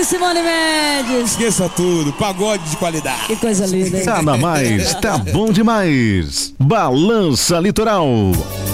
Simone Mendes. Esqueça tudo, pagode de qualidade. Que coisa linda, hein? Tá na mais, tá bom demais. Balança Litoral.